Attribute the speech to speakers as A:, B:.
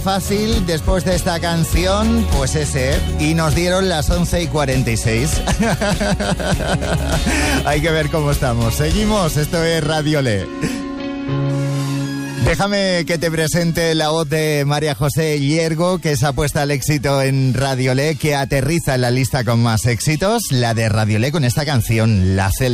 A: Fácil, después de esta canción, pues ese, y nos dieron las 11:46. Hay que ver cómo estamos. Seguimos, esto es Radio Le. Déjame que te presente la voz de María José Hiergo, que es apuesta al éxito en Radio Le, que aterriza en la lista con más éxitos, la de Radio Le con esta canción, La Celda.